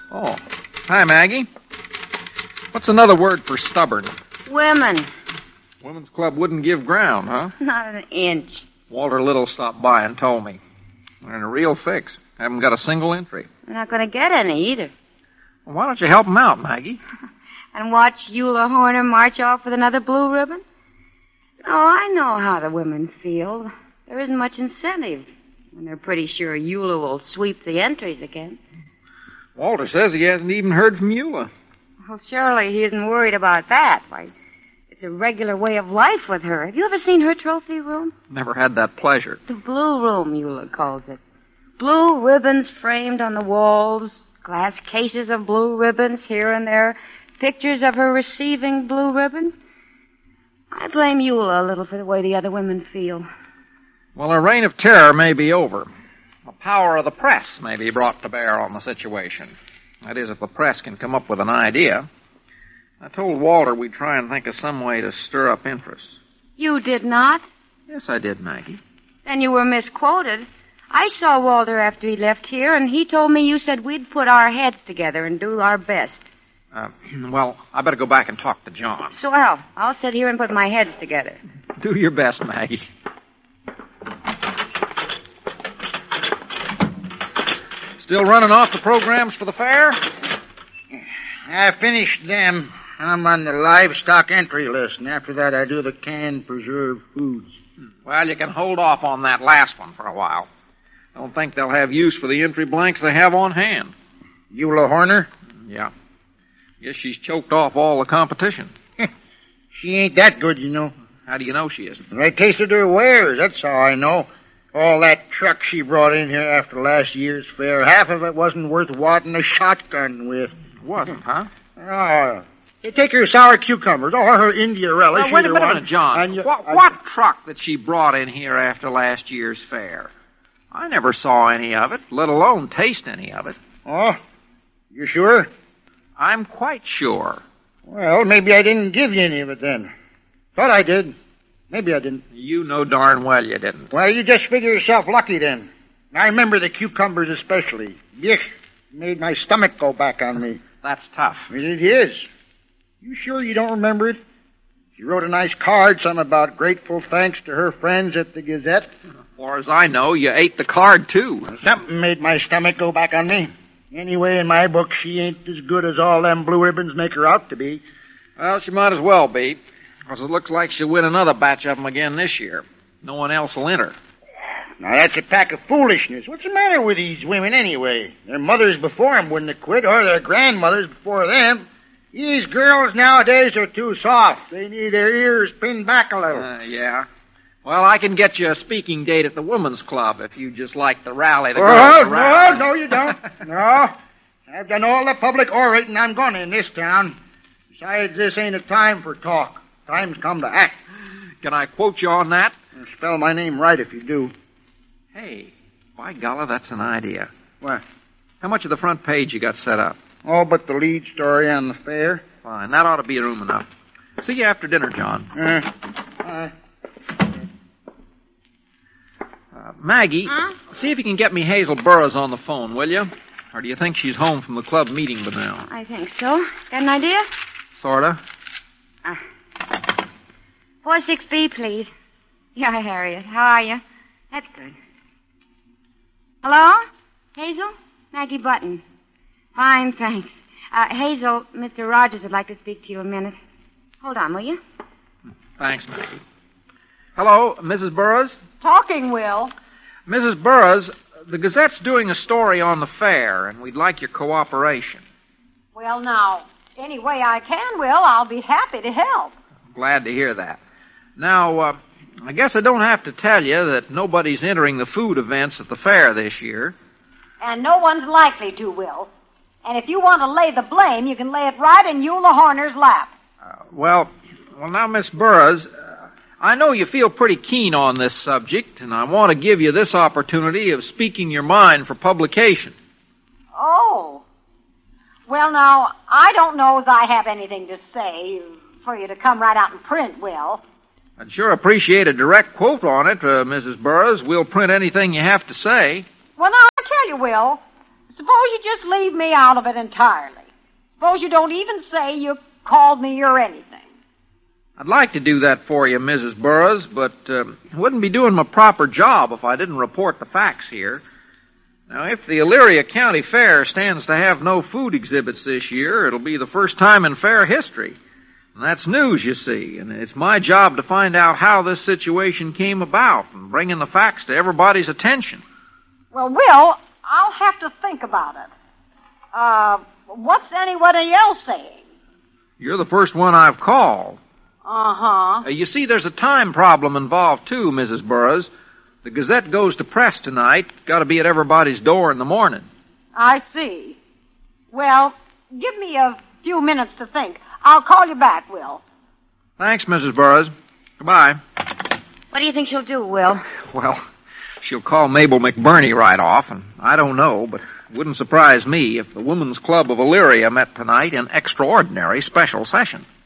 Oh. Hi, Maggie. What's another word for stubborn? Women. Women's Club wouldn't give ground, huh? Not an inch. Walter Little stopped by and told me. They're in a real fix. Haven't got a single entry. They're not going to get any either. Well, why don't you help them out, Maggie? And watch Eula Horner march off with another blue ribbon? Oh, I know how the women feel. There isn't much incentive when they're pretty sure Eula will sweep the entries again. Walter says he hasn't even heard from Eula. Well, surely he isn't worried about that. Why, it's a regular way of life with her. Have you ever seen her trophy room? Never had that pleasure. The blue room, Eula calls it. Blue ribbons framed on the walls, glass cases of blue ribbons here and there, pictures of her receiving blue ribbons. I blame Eula a little for the way the other women feel. Well, her reign of terror may be over. The power of the press may be brought to bear on the situation. That is, if the press can come up with an idea. I told Walter we'd try and think of some way to stir up interest. You did not? Yes, I did, Maggie. Then you were misquoted. I saw Walter after he left here, and he told me you said we'd put our heads together and do our best. Well, I better go back and talk to John. Swell. I'll sit here and put my heads together. Do your best, Maggie. Still running off the programs for the fair? I finished them. I'm on the livestock entry list, and after that I do the canned preserved foods. Well, you can hold off on that last one for a while. Don't think they'll have use for the entry blanks they have on hand. Eula Horner? Yeah. Guess she's choked off all the competition. She ain't that good, you know. How do you know she isn't? I tasted her wares, that's how I know. All that truck she brought in here after last year's fair, half of it wasn't worth wadding a shotgun with. Wasn't, huh? Oh, you take her sour cucumbers or her India relish. Well, wait a minute, John. What truck that she brought in here after last year's fair? I never saw any of it, let alone taste any of it. Oh, you sure? I'm quite sure. Well, maybe I didn't give you any of it then. Thought I did. Maybe I didn't. You know darn well you didn't. Well, you just figure yourself lucky then. I remember the cucumbers especially. Yuck, made my stomach go back on me. That's tough. It is. You sure you don't remember it? She wrote a nice card, something about grateful thanks to her friends at the Gazette. As far as I know, you ate the card, too. Something made my stomach go back on me. Anyway, in my book, she ain't as good as all them blue ribbons make her out to be. Well, she might as well be, because it looks like she'll win another batch of them again this year. No one else will enter. Now, that's a pack of foolishness. What's the matter with these women, anyway? Their mothers before them wouldn't have quit, or their grandmothers before them. These girls nowadays are too soft. They need their ears pinned back a little. Yeah. Well, I can get you a speaking date at the Women's Club if you just like to rally the girls around. No, you don't. No. I've done all the public orating I'm going to in this town. Besides, this ain't a time for talk. Time's come to act. Can I quote you on that? Spell my name right if you do. Hey, by golly, that's an idea. What? How much of the front page you got set up? All but the lead story on the fair. Fine. That ought to be room enough. See you after dinner, John. Maggie, see if you can get me Hazel Burroughs on the phone, will you? Or do you think she's home from the club meeting by now? I think so. Got an idea? Sorta. 46B, please. Yeah, Harriet. How are you? That's good. Hello? Hazel? Maggie Button. Fine, thanks. Hazel, Mr. Rogers would like to speak to you a minute. Hold on, will you? Thanks, Maggie. Hello, Mrs. Burroughs? Talking, Will. Mrs. Burroughs, the Gazette's doing a story on the fair, and we'd like your cooperation. Well, now, any way I can, Will, I'll be happy to help. Glad to hear that. Now, I guess I don't have to tell you that nobody's entering the food events at the fair this year. And no one's likely to, Will. And if you want to lay the blame, you can lay it right in Eula Horner's lap. Well, now, Miss Burroughs, I know you feel pretty keen on this subject, and I want to give you this opportunity of speaking your mind for publication. Oh. Well, now, I don't know as I have anything to say for you to come right out and print, Will. I'd sure appreciate a direct quote on it, Mrs. Burroughs. We'll print anything you have to say. Well, now, I tell you, Will, Suppose you just leave me out of it entirely. Suppose you don't even say you called me or anything. I'd like to do that for you, Mrs. Burroughs, but I wouldn't be doing my proper job if I didn't report the facts here. Now, if the Elyria County Fair stands to have no food exhibits this year, it'll be the first time in fair history. And that's news, you see, and it's my job to find out how this situation came about and bring in the facts to everybody's attention. Well, Will, I'll have to think about it. What's anybody else saying? You're the first one I've called. Uh-huh. You see, there's a time problem involved, too, Mrs. Burroughs. The Gazette goes to press tonight. Got to be at everybody's door in the morning. I see. Well, give me a few minutes to think. I'll call you back, Will. Thanks, Mrs. Burroughs. Goodbye. What do you think she'll do, Will? Well, she'll call Mabel McBurney right off, and I don't know, but it wouldn't surprise me if the Women's Club of Elyria met tonight in extraordinary special session.